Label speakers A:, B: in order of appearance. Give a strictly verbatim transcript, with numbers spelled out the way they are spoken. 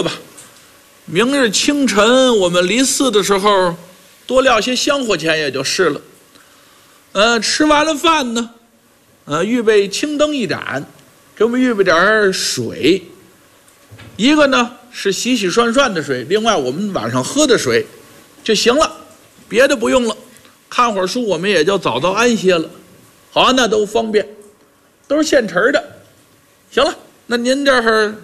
A: 着吧。明日清晨我们离寺的时候，多撂些香火钱也就是了。呃，吃完了饭呢，呃，预备青灯一盏，给我们预备点水。一个呢是洗洗涮涮的水，另外我们晚上喝的水就行了，别的不用了。看会儿书，我们也就早早安歇了。好，那都方便，都是现成的。行了，那您这儿